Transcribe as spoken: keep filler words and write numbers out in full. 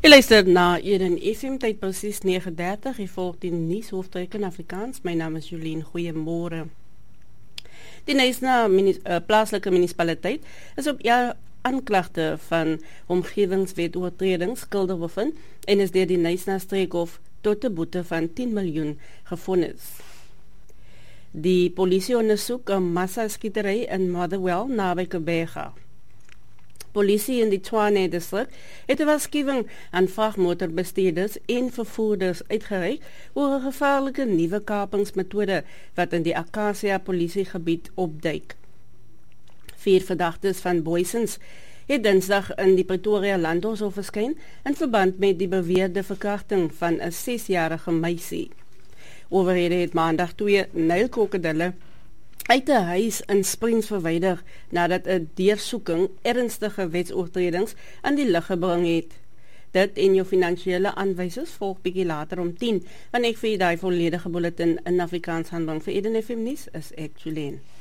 Je luistert na Eden F M, tyd precies negen dertig. Je volgt die nuushoofdtrekken in Afrikaans. Mijn naam is Jolien. Goeiemorgen. Die Knysna munis, uh, plaaslike munisipaliteit is op ja aanklagte van omgewingswetoortredings skuldig bevind en is deur die Knysna streekhof tot 'n boete van tien miljoen gevonnis. Die polisie ondersoek 'n massaskietery in Motherwell naby Kebega. Polisie in die Tshwane district het 'n waarskuwing aan vragmotorbestuurders en vervoerders uitgereik oor 'n gevaarlike nuwe kapingsmetode wat in die Acacia polisiegebied opduik. Vier verdagtes van Booysens het Dinsdag in die Pretoria Landhof verskyn in verband met die beweerde verkrachting van 'n sesjarige meisie. Owerhede het maandag twee nylkrokodille uit 'n huis in Springs verwyder nadat 'n deursoeking ernstige wetsoortredings aan die lig gebring het. Dit en jou finansiële aanwysers volg bietjie later om tien, wanneer ek vir die volledige bulletin in Afrikaans handel vir Eden F M nuus is ek Jolien.